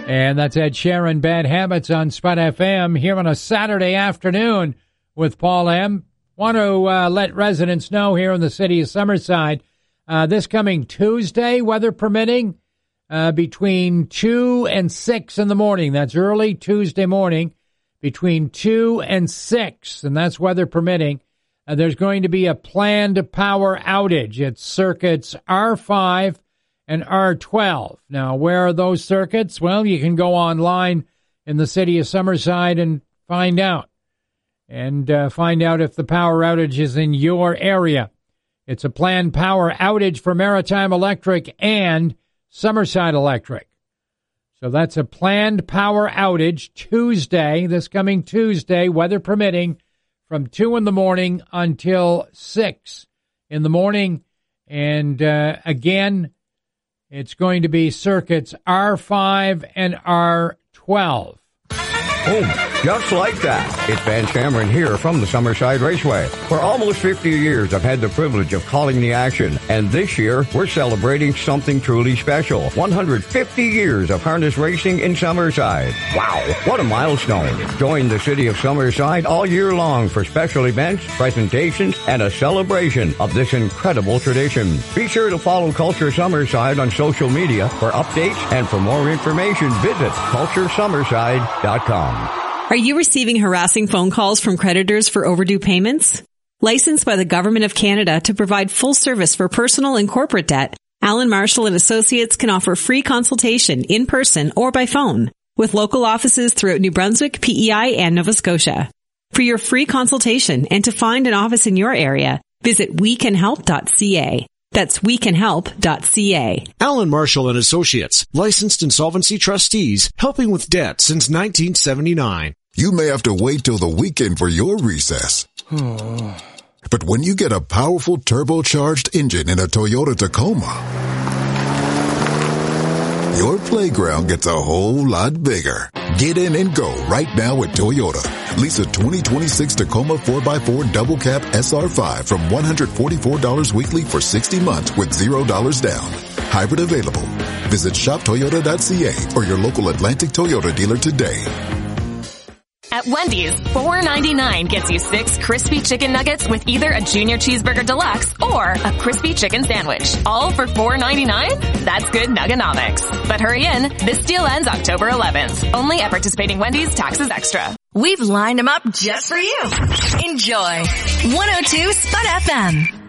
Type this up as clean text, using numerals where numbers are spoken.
And that's Ed Sheeran, Bad Habits on Spot FM here on a Saturday afternoon with Paul M. Want to let residents know here in the city of Summerside, this coming Tuesday, weather permitting, between 2 and 6 in the morning. That's early Tuesday morning, between 2 and 6, and that's weather permitting. There's going to be a planned power outage at circuits R5 and R12. Now, where are those circuits? Well, you can go online in the city of Summerside and find out. And find out if the power outage is in your area. It's a planned power outage for Maritime Electric and Summerside Electric. So that's a planned power outage Tuesday, this coming Tuesday, weather permitting, from 2 in the morning until 6 in the morning. And again, it's going to be circuits R5 and R12. Oh, just like that. It's Van Cameron here from the Summerside Raceway. For almost 50 years, I've had the privilege of calling the action. And this year, we're celebrating something truly special. 150 years of harness racing in Summerside. Wow, what a milestone. Join the city of Summerside all year long for special events, presentations, and a celebration of this incredible tradition. Be sure to follow Culture Summerside on social media for updates, and for more information, visit culturesummerside.com. Are you receiving harassing phone calls from creditors for overdue payments? Licensed by the Government of Canada to provide full service for personal and corporate debt, Allen Marshall and Associates can offer free consultation in person or by phone with local offices throughout New Brunswick, PEI, and Nova Scotia. For your free consultation and to find an office in your area, visit wecanhelp.ca. That's wecanhelp.ca. Allen Marshall and Associates, licensed insolvency trustees, helping with debt since 1979. You may have to wait till the weekend for your recess. But when you get a powerful turbocharged engine in a Toyota Tacoma, your playground gets a whole lot bigger. Get in and go right now at Toyota. Lease a 2026 Tacoma 4x4 double cab SR5 from $144 weekly for 60 months with $0 down. Hybrid available. Visit shoptoyota.ca or your local Atlantic Toyota dealer today. At Wendy's, $4.99 gets you 6 crispy chicken nuggets with either a junior cheeseburger deluxe or a crispy chicken sandwich. All for $4.99? That's good nuggonomics. But hurry in, this deal ends October 11th. Only at participating Wendy's, taxes extra. We've lined them up just for you. Enjoy 102 Spot FM.